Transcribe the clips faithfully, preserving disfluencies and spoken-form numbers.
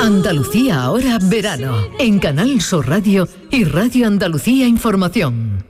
Andalucía ahora verano, en Canal Sur Radio y Radio Andalucía Información.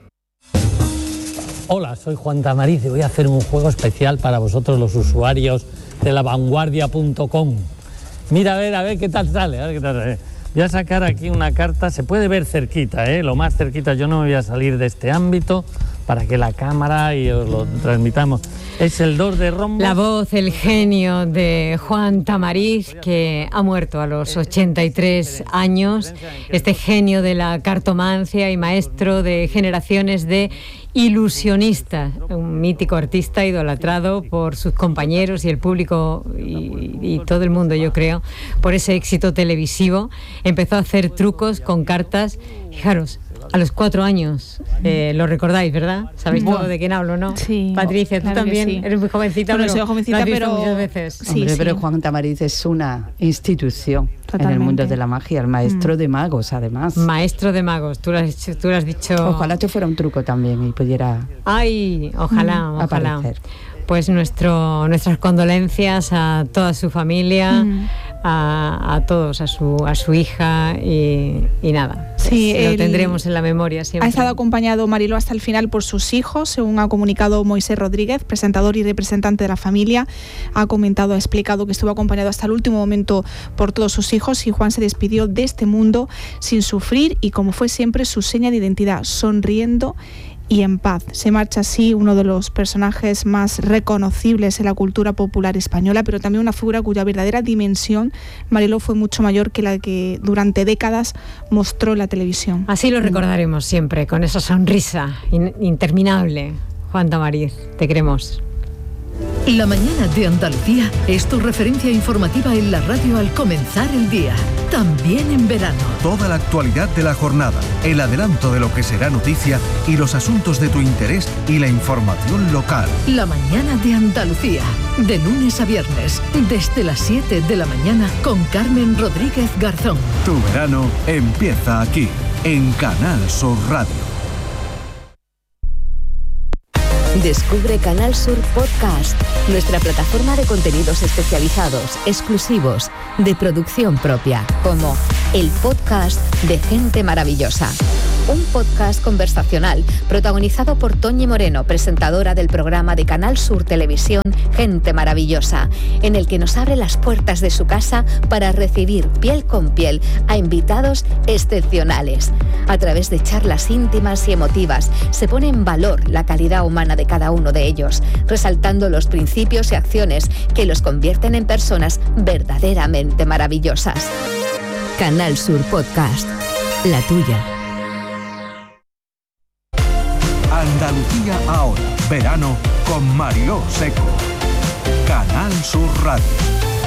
Hola, soy Juan Tamariz y voy a hacer un juego especial para vosotros los usuarios de la vanguardia punto com. Mira, a ver, a ver qué tal sale, a ver qué tal sale. Voy a sacar aquí una carta, se puede ver cerquita, ¿eh? Lo más cerquita, yo no me voy a salir de este ámbito para que la cámara y os lo transmitamos. Es el dos de rombos. La voz, el genio de Juan Tamariz, que ha muerto a los ochenta y tres años. Este genio de la cartomancia y maestro de generaciones de ilusionistas. Un mítico artista idolatrado por sus compañeros y el público y, y todo el mundo, yo creo, por ese éxito televisivo. Empezó a hacer trucos con cartas. Fijaros, a los cuatro años, eh, lo recordáis, ¿verdad? ¿Sabéis bueno, todo de quién hablo, no? Sí. Patricia, tú claro también sí. eres muy jovencita, bueno, pero soy jovencita, lo has visto pero muchas veces. Sí, Hombre, sí. pero Juan Tamariz es una institución Totalmente. en el mundo de la magia, el maestro mm. de magos, además. Maestro de magos, tú lo has dicho. Tú lo has dicho... Ojalá esto fuera un truco también y pudiera. Ay, ojalá, mm. ojalá. Aparecer. Pues nuestro, nuestras condolencias a toda su familia, mm. a, a todos, a su, a su hija y, y nada. Sí, lo tendremos en la memoria siempre. Ha estado acompañado Mariló hasta el final por sus hijos, según ha comunicado Moisés Rodríguez, presentador y representante de la familia. Ha comentado, ha explicado que estuvo acompañado hasta el último momento por todos sus hijos y Juan se despidió de este mundo sin sufrir y como fue siempre su seña de identidad, sonriendo y en paz. Se marcha así uno de los personajes más reconocibles en la cultura popular española, pero también una figura cuya verdadera dimensión, Mariló, fue mucho mayor que la que durante décadas mostró la televisión. Así lo recordaremos siempre, con esa sonrisa in- interminable. Juan Tamariz, te queremos. La mañana de Andalucía es tu referencia informativa en la radio al comenzar el día, también en verano. Toda la actualidad de la jornada, el adelanto de lo que será noticia y los asuntos de tu interés y la información local. La mañana de Andalucía, de lunes a viernes, desde las siete de la mañana con Carmen Rodríguez Garzón. Tu verano empieza aquí, en Canal Sur Radio. Descubre Canal Sur Podcast, nuestra plataforma de contenidos especializados, exclusivos, de producción propia, como el podcast de Gente Maravillosa. Un podcast conversacional protagonizado por Toñi Moreno, presentadora del programa de Canal Sur Televisión Gente Maravillosa, en el que nos abre las puertas de su casa para recibir piel con piel a invitados excepcionales. A través de charlas íntimas y emotivas se pone en valor la calidad humana de cada uno de ellos, resaltando los principios y acciones que los convierten en personas verdaderamente maravillosas. Canal Sur Podcast, la tuya. Andalucía ahora, verano con Mariló Seco. Canal Sur Radio.